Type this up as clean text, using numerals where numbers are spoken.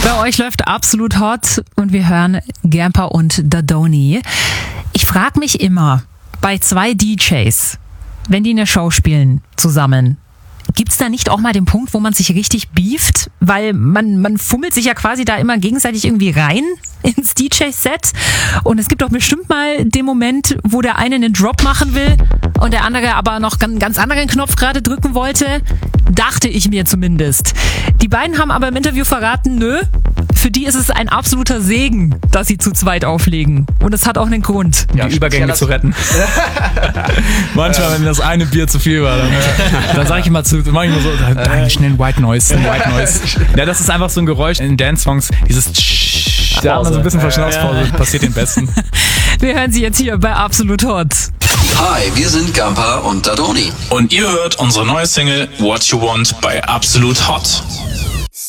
Bei euch läuft Absolut Hot und wir hören Gampa und Dadoni. Ich frage mich immer, bei zwei DJs, wenn die eine Show spielen zusammen, gibt's da nicht auch mal den Punkt, wo man sich richtig beeft? Weil man fummelt sich ja quasi da immer gegenseitig irgendwie rein ins DJ-Set. Und es gibt doch bestimmt mal den Moment, wo der eine einen Drop machen will und der andere aber noch einen ganz anderen Knopf gerade drücken wollte. Dachte ich mir zumindest. Die beiden haben aber im Interview verraten, nö, für die ist es ein absoluter Segen, dass sie zu zweit auflegen. Und es hat auch einen Grund. Ja, die Übergänge zu retten. Manchmal, wenn das eine Bier zu viel war, dann sage ich immer mach ich immer so, schnell ein White Noise. Ja, das ist einfach so ein Geräusch in Dance-Songs, dieses da hat man so ein bisschen Verschnaufspause, passiert den Besten. Wir hören sie jetzt hier bei Absolut Hot. Hi, wir sind Gampa und Dadoni. Und ihr hört unsere neue Single What You Want bei Absolut Hot.